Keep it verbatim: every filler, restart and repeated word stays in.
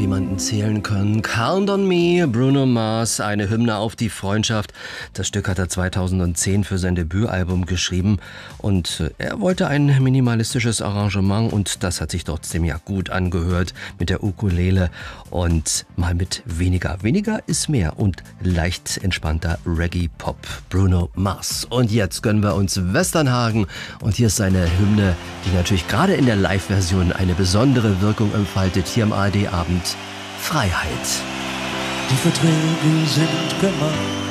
jemanden zählen können. Count on Me, Bruno Mars, eine Hymne auf die Freundschaft. Das Stück hat er zweitausendzehn für sein Debütalbum geschrieben und er wollte ein minimalistisches Arrangement und das hat sich trotzdem ja gut angehört mit der Ukulele und mal mit weniger. Weniger ist mehr und leicht entspannter Reggae-Pop. Bruno Mars. Und jetzt gönnen wir uns Westernhagen und hier ist seine Hymne, die natürlich gerade in der Live-Version eine besondere Wirkung entfaltet, hier am A R D-Abend. Freiheit. Die Verträge sind gemacht,